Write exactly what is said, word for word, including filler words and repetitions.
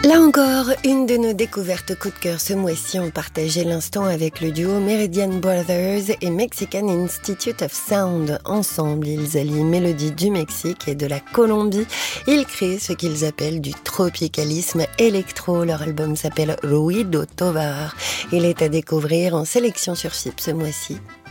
Là encore, une de nos découvertes coup de cœur ce mois-ci, on partageait l'instant avec le duo Meridian Brothers et Mexican Institute of Sound. Ensemble, ils allient mélodies du Mexique et de la Colombie. Ils créent ce qu'ils appellent du tropicalisme électro. Leur album s'appelle Ruido Tovar. Il est à découvrir en sélection sur F I P ce mois-ci.